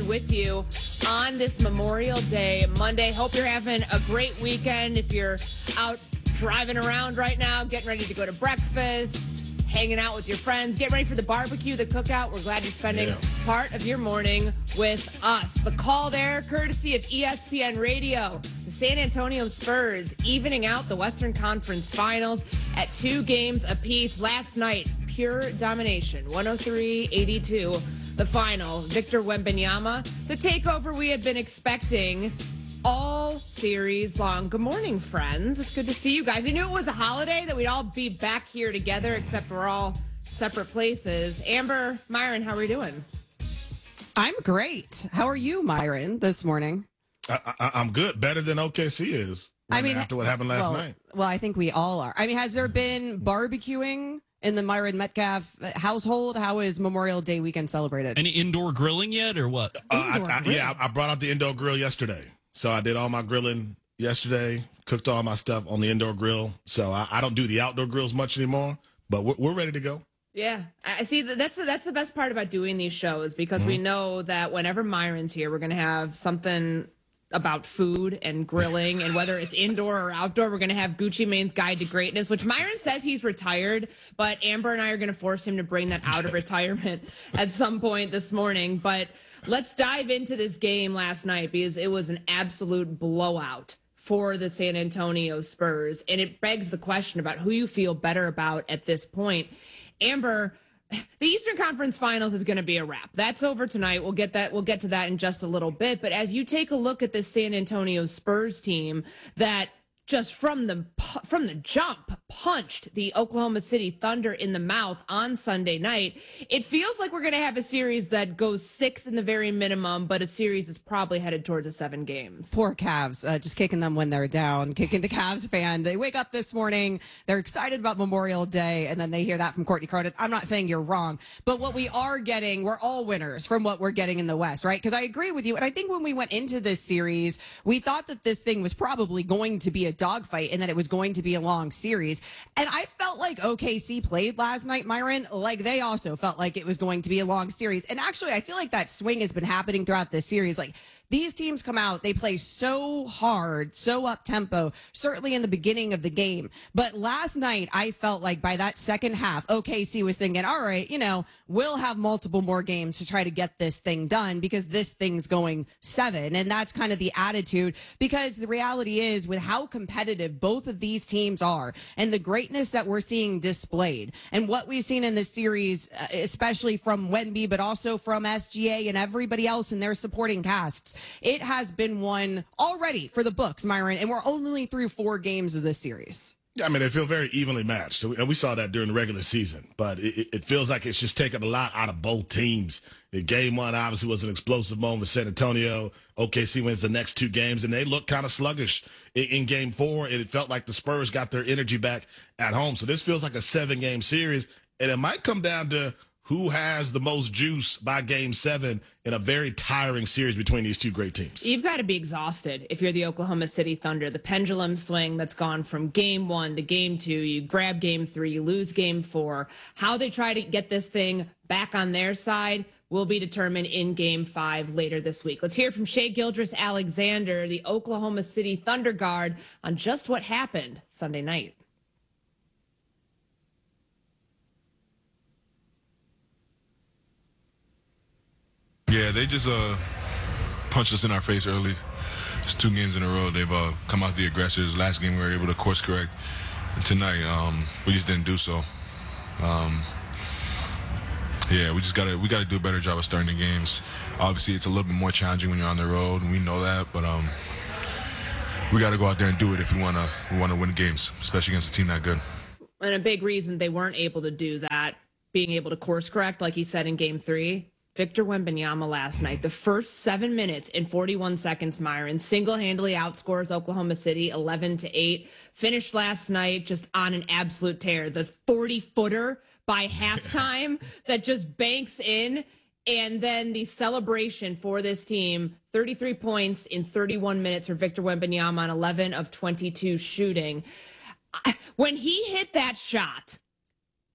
with you on this Memorial Day Monday. Hope you're having a great weekend. If you're out driving around right now, getting ready to go to breakfast, hanging out with your friends, get ready for the barbecue, the cookout. We're glad you're spending part of your morning with us. The call there, courtesy of ESPN Radio. The San Antonio Spurs evening out the Western Conference Finals at 2 games apiece. Last night, pure domination, 103-82, the final. Victor Wembanyama, the takeover we had been expecting all series long. Good morning, friends. It's good to see you guys. I knew it was a holiday, that we'd all be back here together, except we're all separate places. Amber, Myron, how are we doing? I'm great. How are you, Myron, this morning? I'm good. Better than OKC is. After what happened last night. Well, I think we all are. Has there been barbecuing in the Myron Metcalf household? How is Memorial Day weekend celebrated? Any indoor grilling yet, or what? I brought out the indoor grill yesterday. So I did all my grilling yesterday, cooked all my stuff on the indoor grill. So I don't do the outdoor grills much anymore, but we're ready to go. Yeah, I see. That's the best part about doing these shows, because we know that whenever Myron's here, we're going to have something about food and grilling, and whether it's indoor or outdoor, we're going to have Gucci Mane's Guide to Greatness, which Myron says he's retired, but Amber and I are going to force him to bring that out of retirement at some point this morning. But let's dive into this game last night, because it was an absolute blowout for the San Antonio Spurs, and it begs the question about who you feel better about at this point. Amber, the Eastern Conference Finals is going to be a wrap. That's over tonight. We'll get to that in just a little bit. But as you take a look at this San Antonio Spurs team that just from the jump punched the Oklahoma City Thunder in the mouth on Sunday night, it feels like we're going to have a series that goes 6 in the very minimum, but a series is probably headed towards 7 games. Poor Cavs, just kicking them when they're down, kicking the Cavs fan. They wake up this morning, they're excited about Memorial Day, and then they hear that from Courtney Cronin. I'm not saying you're wrong, but what we are getting, we're all winners from what we're getting in the West, right? Because I agree with you, and I think when we went into this series, we thought that this thing was probably going to be a dogfight and that it was going to be a long series. And I felt like OKC played last night, Myron, like they also felt like it was going to be a long series. And actually, I feel like that swing has been happening throughout this series. Like, these teams come out, they play so hard, so up-tempo, certainly in the beginning of the game. But last night, I felt like by that second half, OKC was thinking, all right, we'll have multiple more games to try to get this thing done, because this thing's going 7. And that's kind of the attitude, because the reality is, with how competitive both of these teams are and the greatness that we're seeing displayed and what we've seen in this series, especially from Wemby, but also from SGA and everybody else in their supporting casts, it has been one already for the books, Myron, and we're only through 4 games of this series. Yeah, they feel very evenly matched, and we saw that during the regular season, but it feels like it's just taken a lot out of both teams. Game 1 obviously was an explosive moment with San Antonio. OKC wins the next 2 games, and they look kind of sluggish in Game 4. It felt like the Spurs got their energy back at home. So this feels like a 7-game series, and it might come down to who has the most juice by Game 7 in a very tiring series between these two great teams. You've got to be exhausted if you're the Oklahoma City Thunder. The pendulum swing that's gone from Game 1 to Game 2, you grab Game 3, you lose Game 4. How they try to get this thing back on their side will be determined in Game 5 later this week. Let's hear from Shai Gilgeous-Alexander, the Oklahoma City Thunder guard, on just what happened Sunday night. Yeah, they just punched us in our face early. It's 2 games in a row. They've come out the aggressors. Last game we were able to course correct. And tonight, we just didn't do so. Yeah, we gotta do a better job of starting the games. Obviously, it's a little bit more challenging when you're on the road, and we know that. But we got to go out there and do it if we want to win games, especially against a team that good. And a big reason they weren't able to do that, being able to course correct, like he said in Game 3. Victor Wembanyama last night, the first 7 minutes and 41 seconds, Myron, single-handedly outscores Oklahoma City 11-8. Finished last night just on an absolute tear. The 40-footer by halftime that just banks in. And then the celebration for this team, 33 points in 31 minutes for Victor Wembanyama on 11 of 22 shooting. When he hit that shot,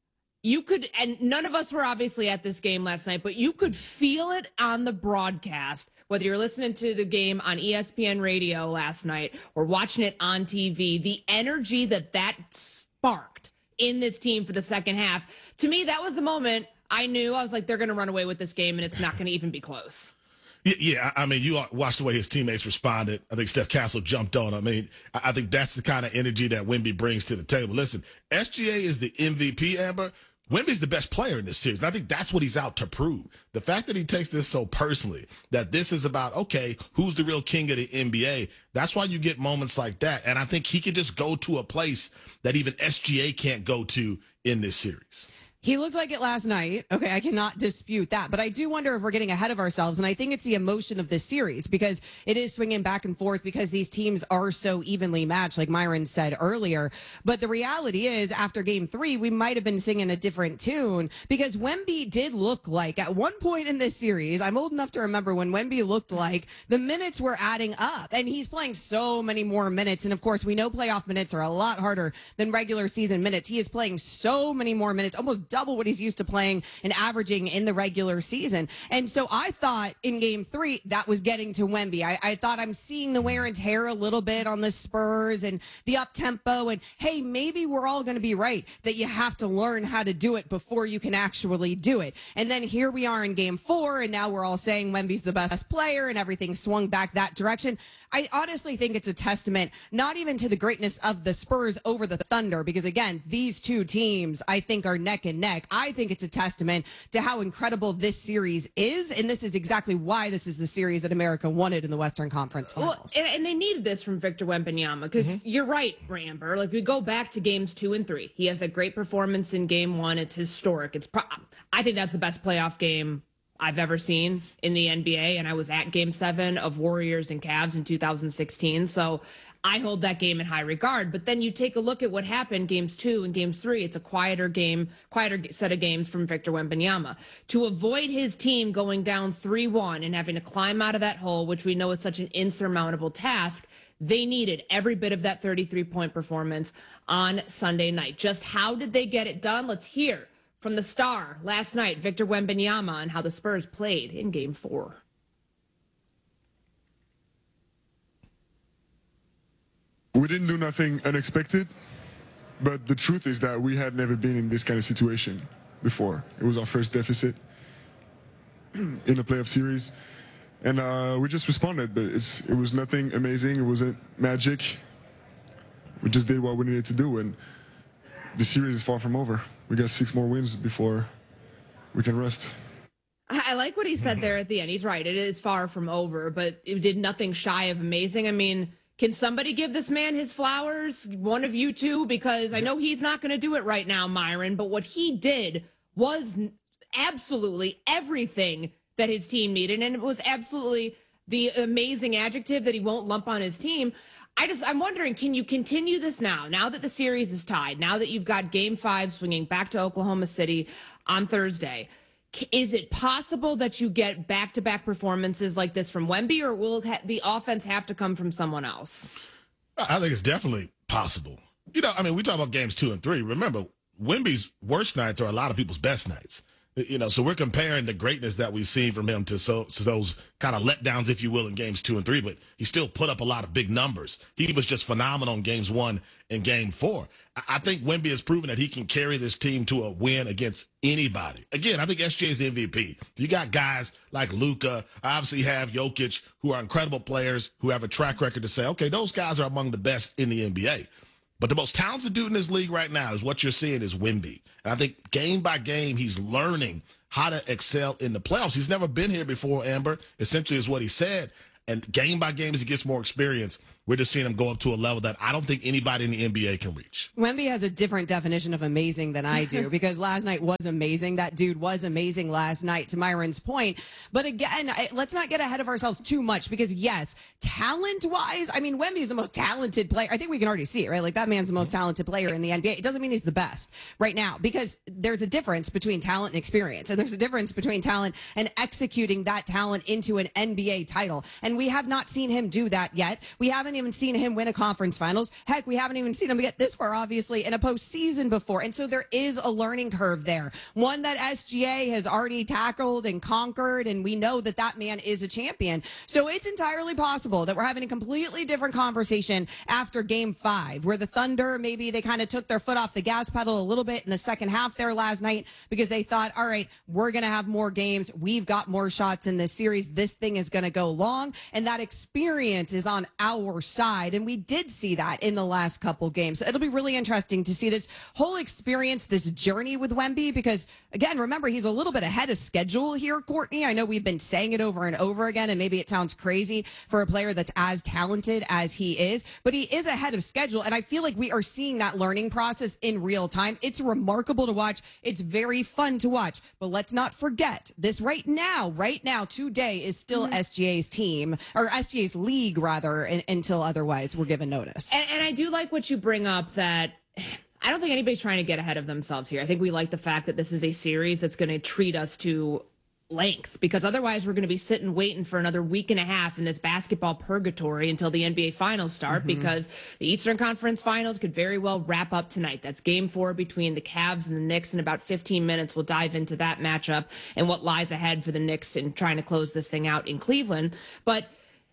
you could, and none of us were obviously at this game last night, but you could feel it on the broadcast, whether you're listening to the game on ESPN radio last night or watching it on TV, the energy that sparked in this team for the second half. To me, that was the moment I knew. I was like, they're going to run away with this game, and it's not going to even be close. Yeah, I mean, you watched the way his teammates responded. I think Steph Castle jumped on. I mean, I think that's the kind of energy that Wemby brings to the table. Listen, SGA is the MVP, Amber. Wemby's the best player in this series, and I think that's what he's out to prove. The fact that he takes this so personally, that this is about, okay, who's the real king of the NBA, that's why you get moments like that. And I think he can just go to a place that even SGA can't go to in this series. He looked like it last night. Okay, I cannot dispute that. But I do wonder if we're getting ahead of ourselves. And I think it's the emotion of this series because it is swinging back and forth because these teams are so evenly matched, like Myron said earlier. But the reality is, after game 3, we might have been singing a different tune because Wemby did look like, at one point in this series, I'm old enough to remember when Wemby looked like the minutes were adding up. And he's playing so many more minutes. And of course, we know playoff minutes are a lot harder than regular season minutes. He is playing so many more minutes, almost double what he's used to playing and averaging in the regular season. And so I thought in game 3 that was getting to Wemby. I thought I'm seeing the wear and tear a little bit on the Spurs and the up tempo. And hey, maybe we're all going to be right that you have to learn how to do it before you can actually do it. And then here we are in game 4, and now we're all saying Wemby's the best player, and everything swung back that direction. I honestly think it's a testament, not even to the greatness of the Spurs over the Thunder, because again, these two teams I think are neck and neck. I think it's a testament to how incredible this series is, and this is exactly why this is the series that America wanted in the Western Conference Finals. Well, and they needed this from Victor Wembanyama, because you're right, Amber. Like, we go back to games 2 and 3. He has that great performance in game 1. It's historic. I think that's the best playoff game I've ever seen in the NBA, and I was at game 7 of Warriors and Cavs in 2016. So I hold that game in high regard. But then you take a look at what happened games 2 and games 3. It's a quieter set of games from Victor Wembanyama. To avoid his team going down 3-1 and having to climb out of that hole, which we know is such an insurmountable task, they needed every bit of that 33-point performance on Sunday night. Just how did they get it done? Let's hear from the star last night, Victor Wembanyama, on how the Spurs played in game 4. We didn't do nothing unexpected, but the truth is that we had never been in this kind of situation before. It was our first deficit in a playoff series, and we just responded, but it was nothing amazing. It wasn't magic. We just did what we needed to do, and the series is far from over. We got 6 more wins before we can rest. I like what he said there at the end. He's right. It is far from over, but it did nothing shy of amazing. I mean, can somebody give this man his flowers? One of you two, because I know he's not going to do it right now, Myron, but what he did was absolutely everything that his team needed, and it was absolutely the amazing adjective that he won't lump on his team. I'm wondering, can you continue this now that the series is tied, now that you've got game 5 swinging back to Oklahoma City on Thursday? Is it possible that you get back-to-back performances like this from Wemby, or will the offense have to come from someone else? I think it's definitely possible. You know, I mean, we talk about games 2 and 3. Remember, Wemby's worst nights are a lot of people's best nights. You know, so we're comparing the greatness that we've seen from him to those kind of letdowns, if you will, in games 2 and 3, but he still put up a lot of big numbers. He was just phenomenal in games 1 and game 4. I think Wemby has proven that he can carry this team to a win against anybody. Again, I think SJ is the MVP. You got guys like Luka, obviously have Jokic, who are incredible players, who have a track record to say, okay, those guys are among the best in the NBA. But the most talented dude in this league right now is what you're seeing is Wemby. And I think game by game, he's learning how to excel in the playoffs. He's never been here before, Amber, essentially is what he said. And game by game, as he gets more experience, we're just seeing him go up to a level that I don't think anybody in the NBA can reach. Wemby has a different definition of amazing than I do, because last night was amazing. That dude was amazing last night, to Myron's point. But again, let's not get ahead of ourselves too much, because yes, talent-wise, I mean, Wemby is the most talented player. I think we can already see it, right? Like, that man's the most talented player in the NBA. It doesn't mean he's the best right now, because there's a difference between talent and experience. And there's a difference between talent and executing that talent into an NBA title. And we have not seen him do that yet. We haven't haven't even seen him win a conference finals. Heck, we haven't even seen him get this far, obviously, in a postseason before. And so there is a learning curve there, one that SGA has already tackled and conquered, and we know that that man is a champion. So it's entirely possible that we're having a completely different conversation after Game 5, where the Thunder, maybe they kind of took their foot off the gas pedal a little bit in the second half there last night because they thought, all right, we're going to have more games. We've got more shots in this series. This thing is going to go long, and that experience is on our side. And we did see that in the last couple games. So it'll be really interesting to see this whole experience, this journey with Wemby, because again, remember, he's a little bit ahead of schedule here, Courtney. I know we've been saying it over and over again, and maybe it sounds crazy for a player that's as talented as he is, but he is ahead of schedule. And I feel like we are seeing that learning process in real time. It's remarkable to watch. It's very fun to watch, but let's not forget this right now, today is still SGA's team, or SGA's league rather, until otherwise we're given notice. And I do like what you bring up, that I don't think anybody's trying to get ahead of themselves here. I think we like the fact that this is a series that's going to treat us to length, because otherwise we're going to be sitting waiting for another week and a half in this basketball purgatory until the NBA finals start, because the Eastern Conference finals could very well wrap up tonight. That's game 4 between the Cavs and the Knicks. In about 15 minutes, we'll dive into that matchup and what lies ahead for the Knicks in trying to close this thing out in Cleveland. But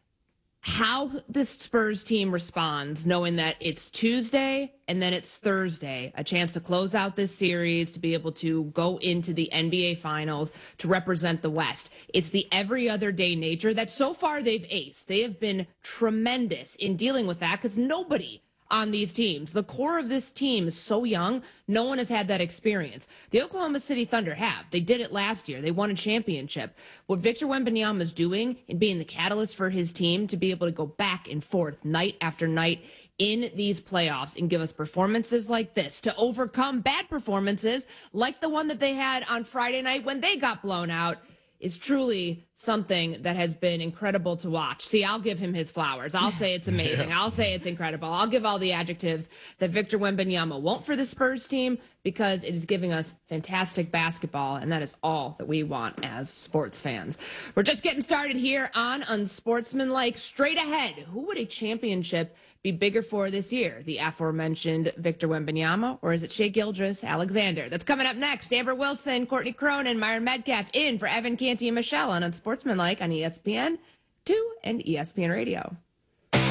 how this Spurs team responds, knowing that it's Tuesday and then it's Thursday, a chance to close out this series, to be able to go into the NBA finals, to represent the West. It's the every other day nature that so far they've aced. They have been tremendous in dealing with that, because nobody on these teams, the core of this team is so young, no one has had that experience. The Oklahoma City Thunder have. They did it last year. They won a championship. What Victor Wembanyama is doing and being the catalyst for his team to be able to go back and forth night after night in these playoffs and give us performances like this, to overcome bad performances like the one that they had on Friday night when they got blown out, is truly something that has been incredible to watch. See, I'll give him his flowers. I'll say it's amazing. I'll say it's incredible. I'll give all the adjectives that Victor Wembanyama won't for the Spurs team, because it is giving us fantastic basketball, and that is all that we want as sports fans. We're just getting started here on Unsportsmanlike. Straight ahead, who would a championship be bigger for this year? The aforementioned Victor Wembanyama, or is it Shai Gilgeous-Alexander? That's coming up next. Amber Wilson, Courtney Cronin, Myron Metcalf in for Evan Canty and Michelle on Unsportsmanlike on ESPN 2 and ESPN Radio. The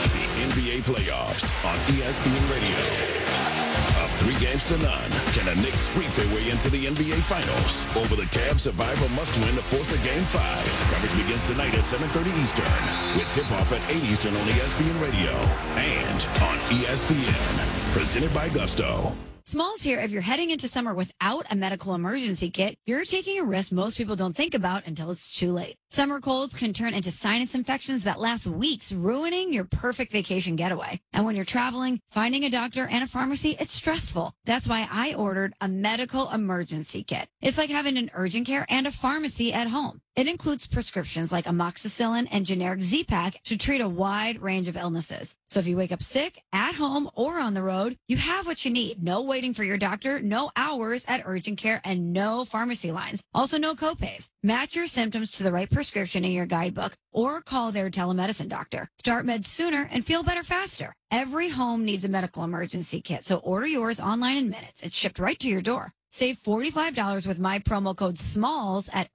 NBA playoffs on ESPN Radio. Up 3-0 can the Knicks sweep their way into the NBA Finals? Over the Cavs, Survivor must win to force a Game 5. Coverage begins tonight at 7:30 Eastern, with tip-off at 8 Eastern on ESPN Radio and on ESPN. Presented by Gusto. Smalls here. If you're heading into summer without a medical emergency kit, you're taking a risk most people don't think about until it's too late. Summer colds can turn into sinus infections that last weeks, ruining your perfect vacation getaway. And when you're traveling, finding a doctor and a pharmacy, it's stressful. That's why I ordered a medical emergency kit. It's like having an urgent care and a pharmacy at home. It includes prescriptions like amoxicillin and generic Z-Pak to treat a wide range of illnesses. So if you wake up sick, at home, or on the road, you have what you need. No waiting for your doctor, no hours at urgent care, and no pharmacy lines. Also, no copays. Match your symptoms to the right prescription in your guidebook, or call their telemedicine doctor. Start meds sooner and feel better faster. Every home needs a medical emergency kit, so order yours online in minutes. It's shipped right to your door. Save $45 with my promo code SMALLS at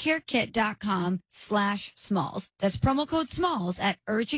urgentcarekit.com/smalls. That's promo code SMALLS at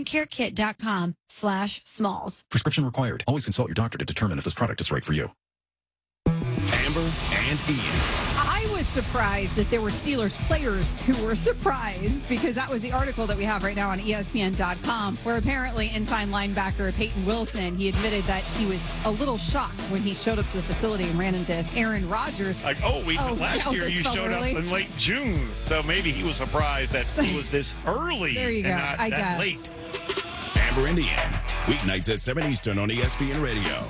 urgentcarekit.com/smalls. Prescription required. Always consult your doctor to determine if this product is right for you. Amber and Ian. I was surprised that there were Steelers players who were surprised, because that was the article that we have right now on ESPN.com, where apparently inside linebacker Peyton Wilson, he admitted that he was a little shocked when he showed up to the facility and ran into Aaron Rodgers. Last year you showed up in late June, so maybe he was surprised that it was this early. There you go, and not I that guess. late. Amber and Ian. Weeknights at 7 Eastern on ESPN Radio.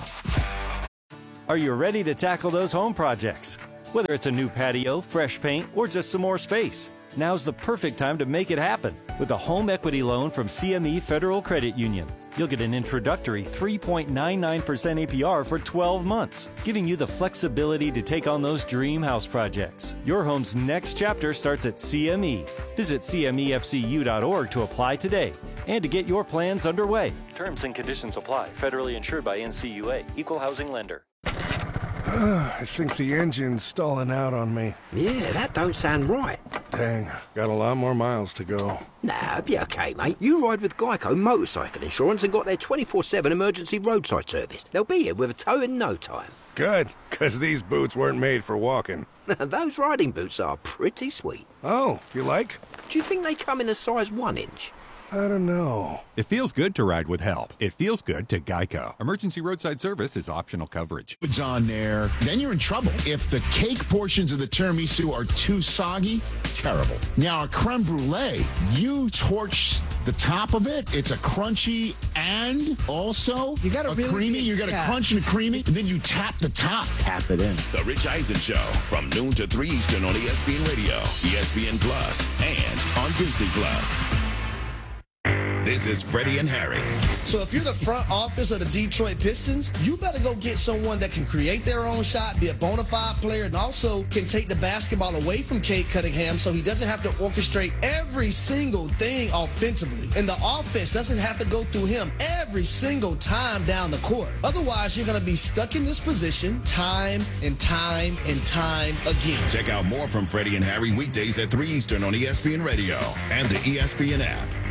Are you ready to tackle those home projects? Whether it's a new patio, fresh paint, or just some more space, Now's the perfect time to make it happen with a home equity loan from CME Federal Credit Union. You'll get an introductory 3.99% APR for 12 months, giving you the flexibility to take on those dream house projects. Your home's next chapter starts at CME. Visit CMEFCU.org to apply today and to get your plans underway. Terms and conditions apply. Federally insured by NCUA. Equal housing lender. I think the engine's stalling out on me. Yeah, that don't sound right. Dang, got a lot more miles to go. Nah, be okay, mate. You ride with Geico Motorcycle Insurance and got their 24/7 emergency roadside service. They'll be here with a tow in no time. Good, because these boots weren't made for walking. Those riding boots are pretty sweet. Oh, you like? Do you think they come in a size 1 inch? I don't know. It feels good to ride with help. It feels good to Geico. Emergency roadside service is optional coverage. It's on there. Then you're in trouble. If the cake portions of the tiramisu are too soggy, terrible. Now, a creme brulee, you torch the top of it. It's a crunchy and also you got a really creamy. You got a crunch and a creamy. And then you tap the top. Tap it in. The Rich Eisen Show from noon to 3 Eastern on ESPN Radio, ESPN Plus, and on Disney Plus. This is Freddie and Harry. So if you're the front office of the Detroit Pistons, you better go get someone that can create their own shot, be a bona fide player, and also can take the basketball away from Cade Cunningham so he doesn't have to orchestrate every single thing offensively. And the offense doesn't have to go through him every single time down the court. Otherwise, you're going to be stuck in this position time and time and time again. Check out more from Freddie and Harry weekdays at 3 Eastern on ESPN Radio and the ESPN app.